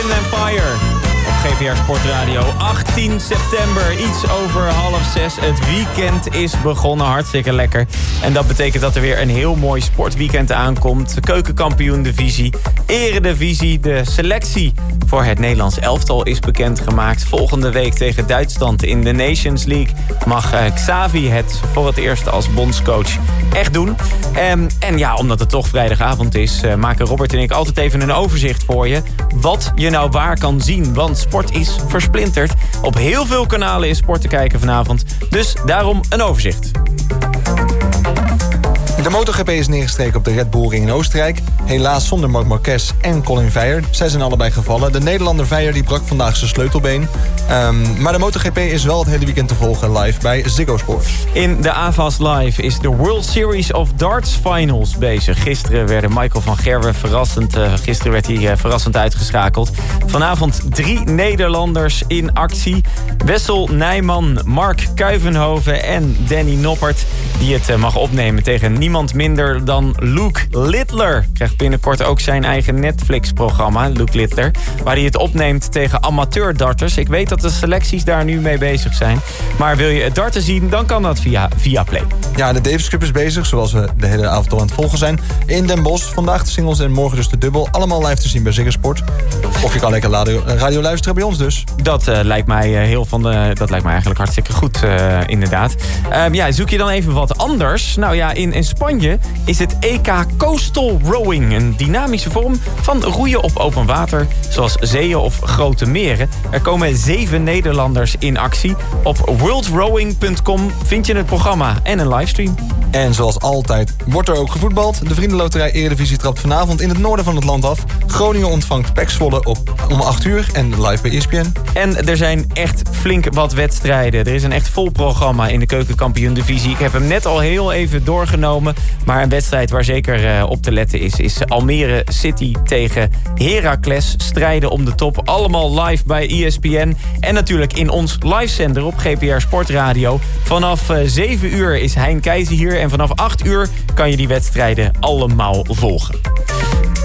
Wind and Fire op GPR Sportradio. 18 september, iets over 5:30. Het weekend is begonnen, hartstikke lekker. En dat betekent dat er weer een heel mooi sportweekend aankomt. De keukenkampioen-divisie, eredivisie, de selectie voor het Nederlands elftal is bekendgemaakt. Volgende week tegen Duitsland in de Nations League mag Xavi het voor het eerst als bondscoach echt doen. En ja, omdat het toch vrijdagavond is, maken Robert en ik altijd even een overzicht voor je. Wat je nou waar kan zien, want sport is versplinterd. Op heel veel kanalen is sport te kijken vanavond. Dus daarom een overzicht. De MotoGP is neergestreken op de Red Bull Ring in Oostenrijk. Helaas zonder Marc Marquez en Colin Veyer. Zij zijn allebei gevallen. De Nederlander Veyer die brak vandaag zijn sleutelbeen. Maar de MotoGP is wel het hele weekend te volgen live bij Ziggo Sport. In de AVAS Live is de World Series of Darts Finals bezig. Gisteren werden Michael van Gerwen gisteren werd hij verrassend uitgeschakeld. Vanavond 3 Nederlanders in actie. Wessel Nijman, Mark Kuivenhoven en Danny Noppert, die het mag opnemen tegen niemand minder dan Luke Littler. Krijgt binnenkort ook zijn eigen Netflix-programma, Luke Littler, waar hij het opneemt tegen amateur-darters. Ik weet dat de selecties daar nu mee bezig zijn. Maar wil je het darten zien, dan kan dat via Play. Ja, de Davis Cup is bezig, zoals we de hele avond al aan het volgen zijn. In Den Bosch, vandaag de singles en morgen dus de dubbel. Allemaal live te zien bij Ziggo Sport. Of je kan lekker radio luisteren bij ons dus. Dat lijkt mij dat lijkt mij eigenlijk hartstikke goed, inderdaad. Zoek je dan even wat anders? Nou ja, in Spanje is het EK Coastal Rowing. Een dynamische vorm van roeien op open water, zoals zeeën of grote meren. Er komen 7 Nederlanders in actie. Op worldrowing.com vind je het programma en een livestream. En zoals altijd wordt er ook gevoetbald. De Vriendenloterij Eredivisie trapt vanavond in het noorden van het land af. Groningen ontvangt PEC Zwolle om 8 uur en live bij ESPN. En er zijn echt flink wat wedstrijden. Er is een echt vol programma in de keukenkampioen-divisie. Ik heb hem net al heel even doorgenomen. Maar een wedstrijd waar zeker op te letten is Almere City tegen Heracles. Strijden om de top. Allemaal live bij ESPN. En natuurlijk in ons livezender op GPR Sportradio. Vanaf 7 uur is Hein Keijzer hier. En vanaf 8 uur kan je die wedstrijden allemaal volgen.